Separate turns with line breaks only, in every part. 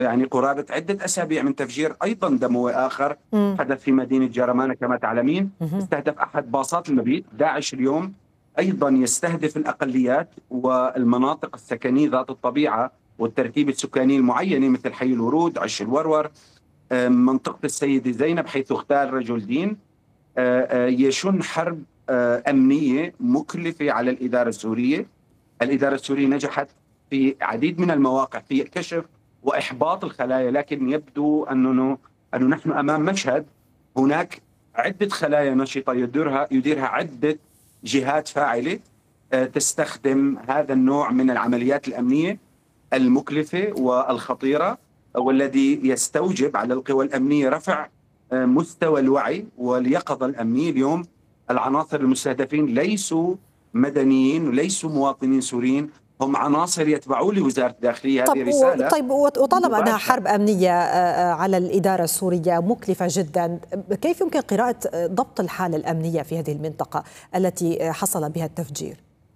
يعني قرابة عدة أسابيع من تفجير أيضا دموي آخر
مم.
حدث في مدينة جرمانة كما تعلمين،
مهم.
استهدف أحد باصات المبيت. داعش اليوم أيضا يستهدف الأقليات والمناطق السكنية ذات الطبيعة والترتيب السكاني المعينة مثل حي الورود، عش الورور، منطقة السيدة زينب حيث اغتال رجل دين. يشن حرب أمنية مكلفة على الإدارة السورية. الإدارة السورية نجحت في عديد من المواقع في كشف وإحباط الخلايا، لكن يبدو أنه نحن أمام مشهد هناك عدة خلايا نشطة يديرها عدة جهات فاعلة تستخدم هذا النوع من العمليات الأمنية المكلفة والخطيرة، والذي يستوجب على القوى الأمنية رفع مستوى الوعي واليقظة الأمنية. اليوم العناصر المستهدفين ليسوا مدنيين وليسوا مواطنين سوريين، هم عناصر يتبعوا لوزارة الداخلية. هذه رسالة
وطالما أنها
مباشرة.
حرب أمنية على الإدارة السورية مكلفة جدا، كيف يمكن قراءة ضبط الحالة الأمنية في هذه المنطقة التي حصل بها التفجير؟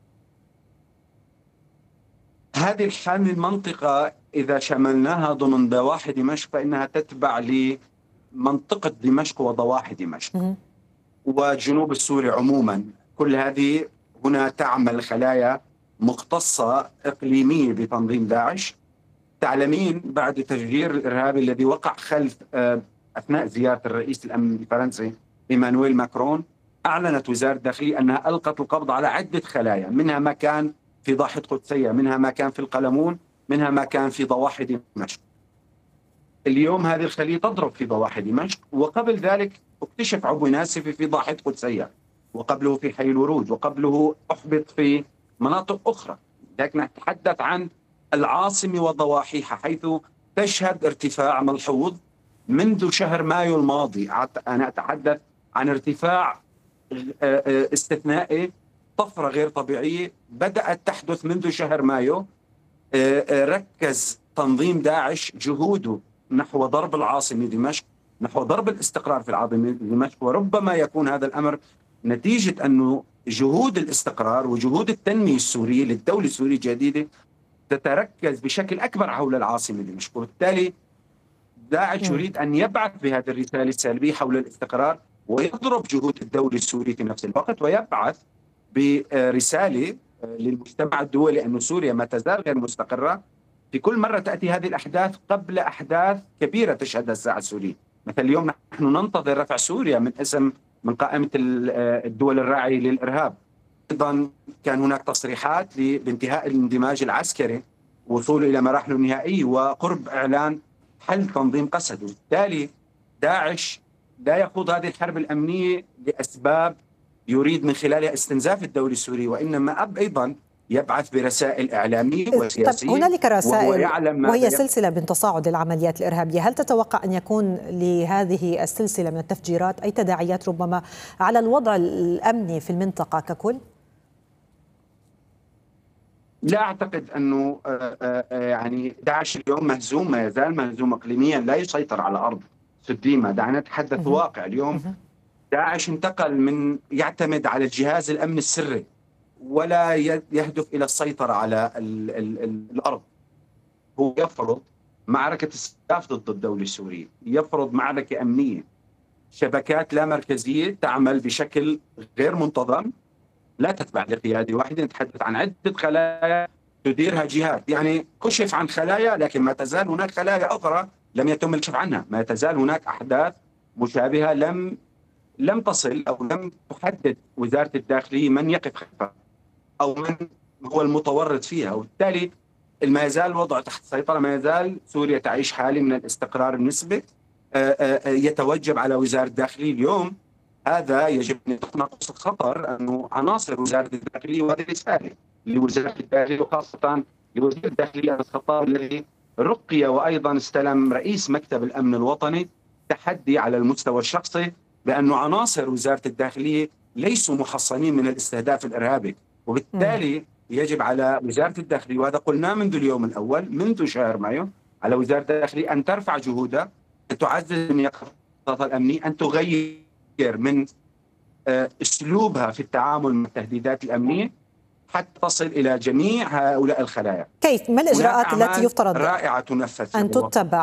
هذه الحالة المنطقة إذا شملناها ضمن ضواحي دمشق فإنها تتبع لمنطقة دمشق وضواحي دمشق وجنوب السوري عموما. كل هذه هنا تعمل خلايا مختصة إقليمية بتنظيم داعش. تعلمين بعد تفجير الإرهابي الذي وقع خلف أثناء زيارة الرئيس الأمن الفرنسي إيمانويل ماكرون، أعلنت وزارة الداخلية أنها ألقت القبض على عدة خلايا، منها ما كان في ضاحية قدسية، منها ما كان في القلمون، منها ما كان في ضواحي دمشق. اليوم هذه الخلية تضرب في ضواحي دمشق، وقبل ذلك اكتشف عبو ناسفي في ضاحية قدسية، وقبله في حي الورود، وقبله أحبط في مناطق أخرى. لكن نتحدث عن العاصمة وضواحيها حيث تشهد ارتفاع ملحوظ منذ شهر مايو الماضي. أنا أتحدث عن ارتفاع استثنائي، طفرة غير طبيعية بدأت تحدث منذ شهر مايو. ركز تنظيم داعش جهوده نحو ضرب العاصمة دمشق، نحو ضرب الاستقرار في العاصمة دمشق، وربما يكون هذا الأمر نتيجة أنه جهود الاستقرار وجهود التنمية السورية للدولة السورية الجديدة تتركز بشكل أكبر حول العاصمة دمشق. وبالتالي داعش يريد أن يبعث بهذه الرسالة السلبية حول الاستقرار ويضرب جهود الدولة السورية في نفس الوقت، ويبعث برسالة للمجتمع الدولي أن سوريا ما تزال غير مستقرة. في كل مرة تأتي هذه الأحداث قبل أحداث كبيرة تشهدها الساحة السورية. مثل اليوم نحن ننتظر رفع سوريا من قائمة الدول الراعية للإرهاب. أيضا كان هناك تصريحات بانتهاء الاندماج العسكري، وصوله إلى مراحله النهائية، وقرب إعلان حل تنظيم قسد. وبالتالي داعش لا يخوض هذه الحرب الأمنية لأسباب يريد من خلالها استنزاف الدولة السورية، وإنما أيضا يبعث برسائل إعلامية وسياسية.
هنالك رسائل وهي
سلسلة
سلسلة من تصاعد العمليات الإرهابية. هل تتوقع أن يكون لهذه السلسلة من التفجيرات أي تداعيات ربما على الوضع الأمني في المنطقة ككل؟
لا أعتقد أنه يعني داعش اليوم مهزوم، ما يزال مهزوم إقليميا، لا يسيطر على أرض سديمة. دعنا نتحدث واقع. اليوم داعش انتقل من يعتمد على الجهاز الأمن السري ولا يهدف إلى السيطرة على الأرض. هو يفرض معركة استنزاف ضد الدولة السورية، يفرض معركة أمنية، شبكات لا مركزية تعمل بشكل غير منتظم، لا تتبع لقيادة واحدة. نتحدث عن عدة خلايا تديرها جهات، يعني كشف عن خلايا لكن ما تزال هناك خلايا أخرى لم يتم الكشف عنها، ما تزال هناك أحداث مشابهة لم تصل أو لم تحدد وزارة الداخلية من يقف خلفها أو من هو المتورط فيها. وبالتالي ما يزال الوضع تحت السيطرة، ما يزال سوريا تعيش حالة من الاستقرار النسبي. يتوجب على وزارة الداخلية اليوم، هذا يجب أن يتناقص الخطر أنه عناصر وزارة الداخلية، وهذه رسالة لوزارة الداخلية وخاصة لوزير الداخلية الخطاب الذي رقي وأيضا استلم رئيس مكتب الأمن الوطني تحدي على المستوى الشخصي بأنه عناصر وزارة الداخلية ليسوا محصنين من الاستهداف الإرهابي. وبالتالي يجب على وزارة الداخلية، وهذا قلناه منذ اليوم الأول منذ شهر مايو، على وزارة الداخلية أن ترفع جهودها، أن تعزز من يقظتها الأمنية، أن تغير من أسلوبها في التعامل مع التهديدات الأمنية حتى تصل إلى جميع هؤلاء الخلايا.
كيف؟ ما الإجراءات التي يفترض
رائعة تنفذ
أن تتبع